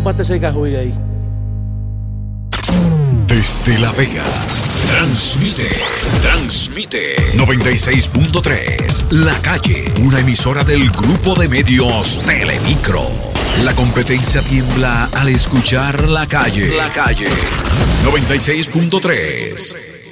chupaste ese cajuy ahí. Desde La Vega, transmite 96.3, La Calle, una emisora del grupo de medios Telemicro. La competencia tiembla al escuchar La Calle. 96.3.